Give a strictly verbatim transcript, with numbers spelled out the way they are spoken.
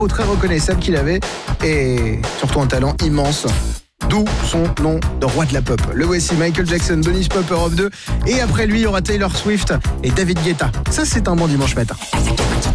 très reconnaissable qu'il avait et surtout un talent immense. D'où son nom de roi de la pop. Le voici, Michael Jackson, Dennis Pop, Europe deux. Et après lui, il y aura Taylor Swift et David Guetta. Ça, c'est un bon dimanche matin.